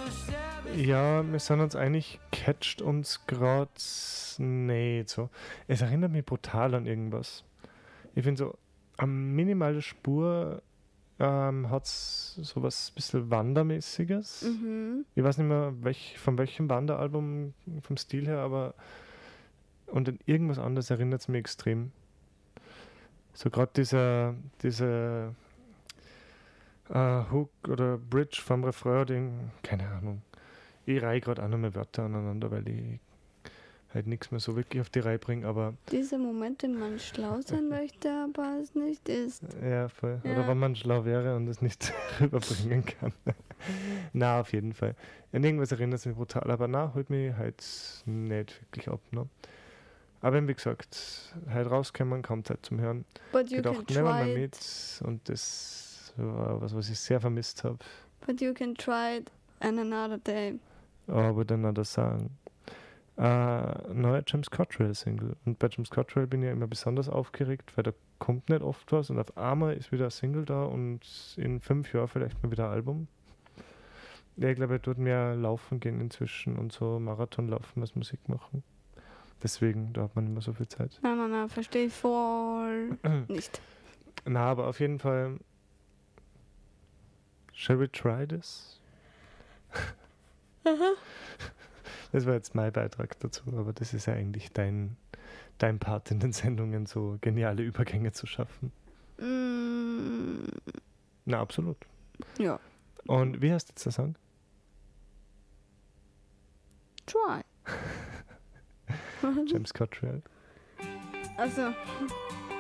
Ja, wir sind uns einig, catcht uns gerade nicht so. Es erinnert mich brutal an irgendwas. Ich finde so, eine minimale Spur hat es sowas ein bisschen Wandermäßiges. Ich weiß nicht mehr, von welchem Wanderalbum vom Stil her, aber und an irgendwas anderes erinnert es mich extrem. So gerade diese Hook oder Bridge vom Refrain, keine Ahnung. Ich reihe gerade auch noch mehr Wörter aneinander, weil ich halt nichts mehr so wirklich auf die Reihe bringe, aber... Dieser Moment, in man schlau sein möchte, aber es nicht ist. Ja, voll. Ja. Oder wenn man schlau wäre und es nicht rüberbringen kann. Na, auf jeden Fall. An irgendwas erinnert es mich brutal, aber na, holt mich halt nicht wirklich ab, ne? Aber wie gesagt, halt rauskommen, kommt halt zum Hören. But you Gedacht, can nehmen wir try mal it. mit und das war was ich sehr vermisst habe. But you can try it on another day. Aber dann noch das sagen. Neuer James Cottrell Single. Und bei James Cottrell bin ich ja immer besonders aufgeregt, weil da kommt nicht oft was und auf einmal ist wieder ein Single da und in 5 Jahren vielleicht mal wieder ein Album. Ja, ich glaube, er tut mehr laufen gehen inzwischen und so Marathon laufen als Musik machen. Deswegen, da hat man immer so viel Zeit. Nein, verstehe ich voll nicht. Na, aber auf jeden Fall, shall we try this? Das war jetzt mein Beitrag dazu, aber das ist ja eigentlich dein Part in den Sendungen, so geniale Übergänge zu schaffen. Na, absolut. Ja. Und wie heißt jetzt der Song? Try. James Cottrell. Also,